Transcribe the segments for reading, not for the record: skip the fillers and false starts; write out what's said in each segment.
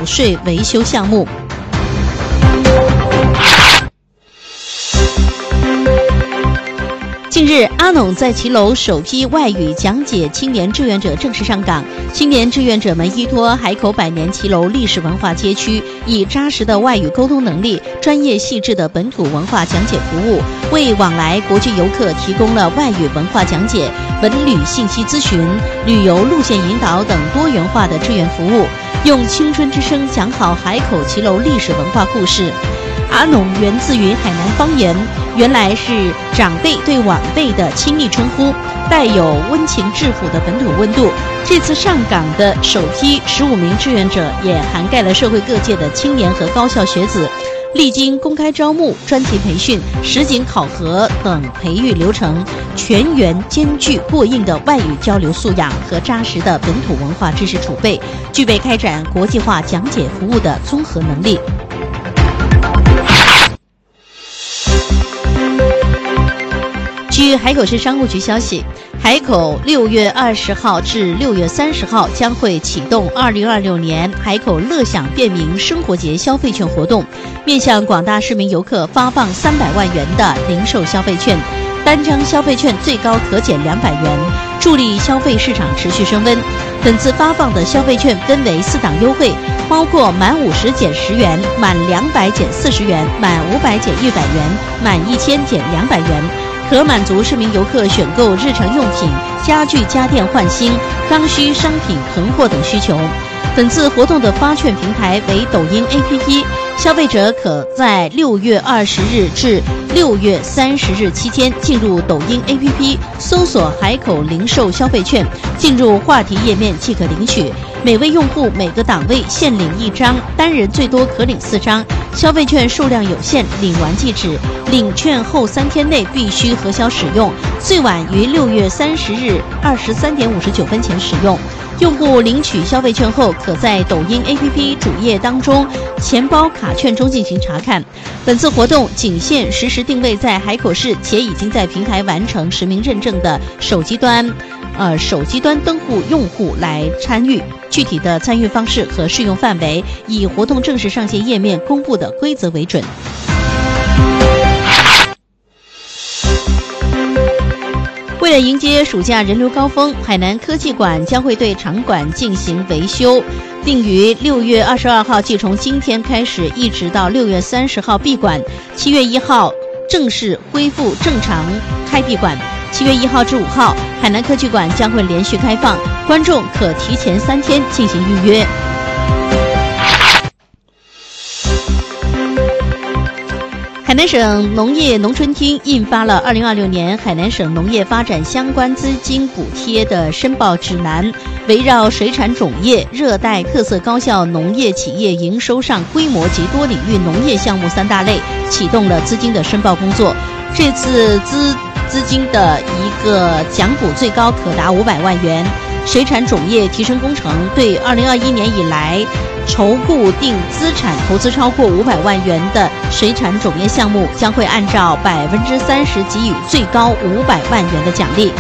缴税维修项目。近日，阿农在骑楼首批外语讲解青年志愿者正式上岗。青年志愿者们依托海口百年骑楼历史文化街区，以扎实的外语沟通能力、专业细致的本土文化讲解服务，为往来国际游客提供了外语文化讲解、文旅信息咨询、旅游路线引导等多元化的志愿服务，用青春之声讲好海口骑楼历史文化故事。阿农源自于海南方言，原来是长辈对晚辈的亲昵称呼，带有温情质朴的本土温度。这次上岗的首批15名志愿者也涵盖了社会各界的青年和高校学子，历经公开招募、专题培训、实景考核等培育流程，全员兼具过硬的外语交流素养和扎实的本土文化知识储备，具备开展国际化讲解服务的综合能力。据海口市商务局消息，海口6月20号至6月30号将会启动2026年海口乐享便民生活节消费券活动，面向广大市民游客发放300万元的零售消费券，单张消费券最高可减200元，助力消费市场持续升温。本次发放的消费券分为4档优惠，包括满50减10元、满200减40元、满500减100元、满1000减200元，可满足市民游客选购日常用品、家具家电换新、刚需商品囤货等需求。本次活动的发券平台为抖音 APP， 消费者可在6月20日至6月30日期间进入抖音 APP 搜索海口零售消费券，进入话题页面即可领取。每位用户每个档位限领1张，单人最多可领4张。消费券数量有限，领完即止。领券后3天内必须核销使用，最晚于6月30日23点59分前使用。用户领取消费券后，可在抖音 APP 主页当中钱包卡券中进行查看。本次活动仅限实时定位在海口市且已经在平台完成实名认证的手机端登户用户来参与。具体的参与方式和适用范围以活动正式上线页面公布的规则为准。为了迎接暑假人流高峰，海南科技馆将会对场馆进行维修，并于6月22号即从今天开始一直到6月30号闭馆，7月1号正式恢复正常开闭馆。7月1号至5号，海南科技馆将会连续开放，观众可提前3天进行预约。海南省农业农村厅印发了2026年海南省农业发展相关资金补贴的申报指南，围绕水产种业、热带特色高效农业企业营收上规模及多领域农业项目3大类，启动了资金的申报工作。这次资金的一个奖补最高可达500万元。水产种业提升工程对2021年以来筹固定资产投资超过500万元的水产种业项目，将会按照30%给予最高500万元的奖励。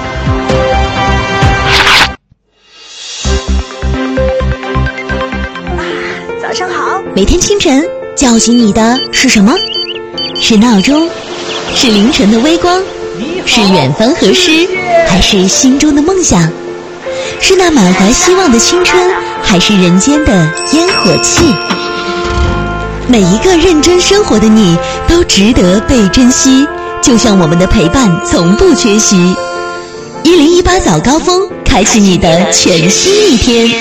早上好。每天清晨叫醒你的是什么？是闹钟？是凌晨的微光？是远方河诗？还是心中的梦想？是那满怀希望的青春，还是人间的烟火气？每一个认真生活的你都值得被珍惜，就像我们的陪伴从不缺席。1018早高峰，开启你的全新一天。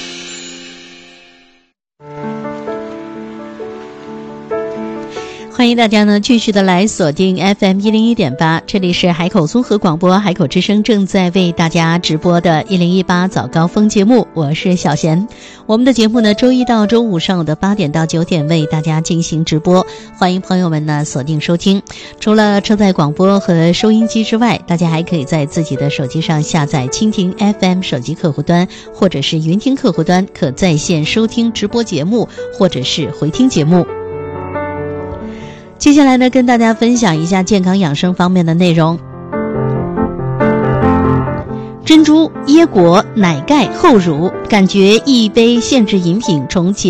欢迎大家呢继续的来锁定 FM 101.8，这里是海口综合广播海口之声正在为大家直播的1018早高峰节目，我是小贤。我们的节目呢周一到周五上午的8点到9点为大家进行直播，欢迎朋友们呢锁定收听。除了车载广播和收音机之外，大家还可以在自己的手机上下载蜻蜓 FM 手机客户端或者是云听客户端，可在线收听直播节目或者是回听节目。接下来呢，跟大家分享一下健康养生方面的内容。珍珠、椰果、奶盖、厚乳，感觉一杯限制饮品从